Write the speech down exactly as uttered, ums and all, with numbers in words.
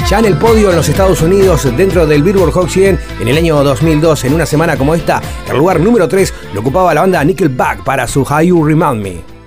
Ya en el podio en los Estados Unidos, dentro del Billboard Hot cien, en el año dos mil dos, en una semana como esta, el lugar número tres lo ocupaba la banda Nickelback para su How You Remind Me.